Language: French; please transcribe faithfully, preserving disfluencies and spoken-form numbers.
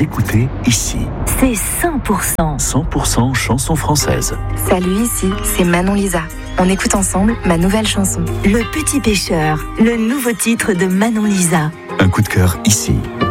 écoutez ici. C'est cent pour cent. cent pour cent chansons françaises. Salut, ici, c'est Manon Lisa. On écoute ensemble ma nouvelle chanson. Le Petit Pêcheur, le nouveau titre de Manon Lisa. Un coup de cœur ici.